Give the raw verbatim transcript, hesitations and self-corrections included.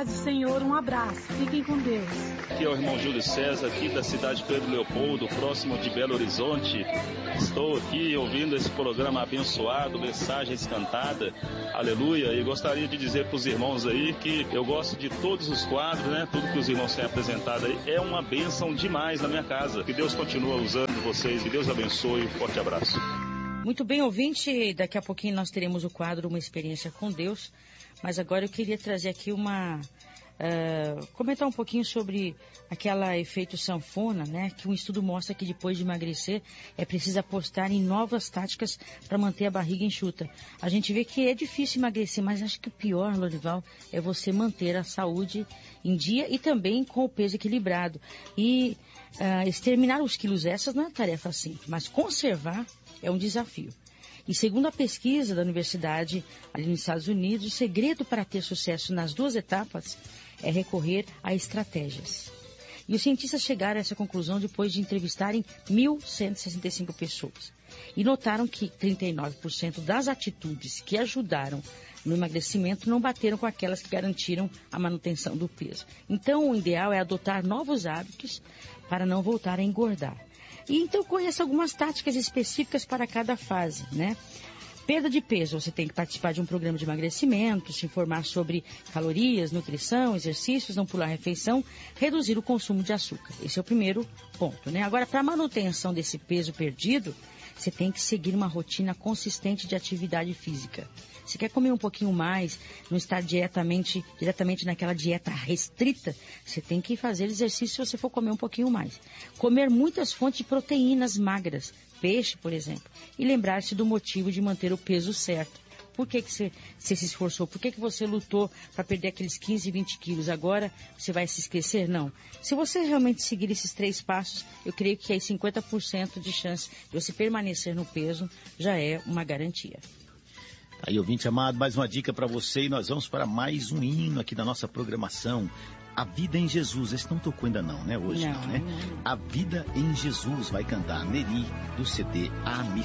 paz do Senhor, um abraço. Fiquem com Deus. Aqui é o irmão Júlio César, aqui da cidade de Pedro Leopoldo, próximo de Belo Horizonte. Estou aqui ouvindo esse programa abençoado, mensagens cantadas, aleluia, e gostaria de dizer para os irmãos aí que eu gosto de todos os quadros, né? Tudo que os irmãos têm apresentado aí é uma bênção demais na minha casa. Que Deus continue usando vocês, que Deus abençoe, um forte abraço. Muito bem, ouvinte, daqui a pouquinho nós teremos o quadro Uma Experiência com Deus, mas agora eu queria trazer aqui uma... Uh, comentar um pouquinho sobre aquela efeito sanfona, né? Que um estudo mostra que depois de emagrecer é preciso apostar em novas táticas para manter a barriga enxuta. A gente vê que é difícil emagrecer, mas acho que o pior, Lorival, é você manter a saúde em dia e também com o peso equilibrado. E uh, exterminar os quilos extras não é tarefa simples, mas conservar é um desafio. E segundo a pesquisa da universidade ali nos Estados Unidos, o segredo para ter sucesso nas duas etapas é recorrer a estratégias. E os cientistas chegaram a essa conclusão depois de entrevistarem mil cento e sessenta e cinco pessoas. E notaram que trinta e nove por cento das atitudes que ajudaram no emagrecimento não bateram com aquelas que garantiram a manutenção do peso. Então, o ideal é adotar novos hábitos para não voltar a engordar. E então conheça algumas táticas específicas para cada fase, né? Perda de peso, você tem que participar de um programa de emagrecimento, se informar sobre calorias, nutrição, exercícios, não pular a refeição, reduzir o consumo de açúcar. Esse é o primeiro ponto, né? Agora, para a manutenção desse peso perdido, você tem que seguir uma rotina consistente de atividade física. Se quer comer um pouquinho mais, não estar diretamente, diretamente naquela dieta restrita, você tem que fazer exercício se você for comer um pouquinho mais. Comer muitas fontes de proteínas magras, peixe, por exemplo, e lembrar-se do motivo de manter o peso certo. Por que que você, você se esforçou? Por que que você lutou para perder aqueles quinze, vinte quilos? Agora você vai se esquecer? Não. Se você realmente seguir esses três passos, eu creio que aí cinquenta por cento de chance de você permanecer no peso já é uma garantia. Aí, ouvinte amado, mais uma dica para você e nós vamos para mais um hino aqui da nossa programação. A Vida em Jesus. Esse não tocou ainda não, né? Hoje não, não né? Não. A Vida em Jesus vai cantar Neri do C D A Missão.